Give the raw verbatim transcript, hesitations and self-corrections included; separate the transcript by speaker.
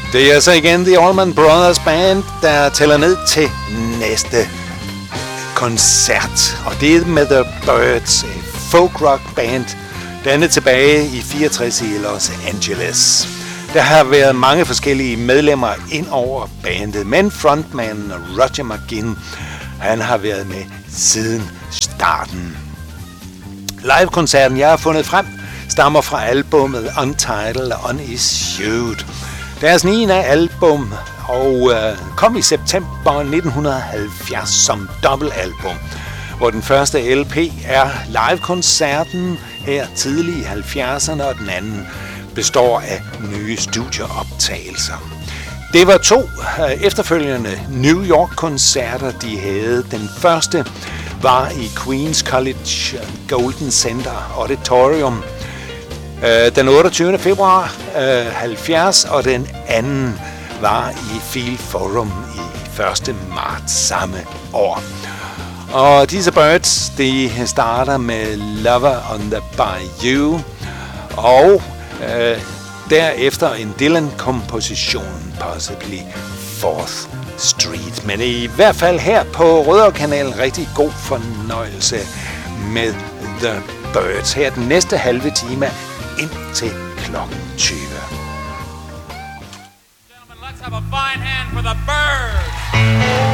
Speaker 1: Det er så igen The Allman Brothers Band, der tæller ned til næste koncert. Og det er med The Byrds, et folk rock band, dannet tilbage i fireogtres i Los Angeles. Der har været mange forskellige medlemmer ind over bandet, men frontmanden Roger McGuinn, han har været med siden starten. Live-koncerten, jeg har fundet frem, stammer fra albummet Untitled Unissued. Deres niende album og øh, kom i september nitten halvfjerds som dobbeltalbum, hvor den første L P er live-koncerten her tidlig i halvfjerdserne, og den anden består af nye studieoptagelser. Det var to øh, efterfølgende New York-koncerter, de havde. Den første var i Queens College Golden Center Auditorium øh, den otteogtyvende februar øh, halvfjerds, og den anden var i Field Forum i første marts samme år. Og disse Byrds, de starter med Lover on the Bayou, og øh, derefter en Dylan-komposition, possibly Fourth Street. Men i hvert fald her på Rødovre-kanalen rigtig god fornøjelse med The Byrds. Her den næste halve time indtil klokken tyve.
Speaker 2: Gentlemen, let's have a fine hand for The Byrds.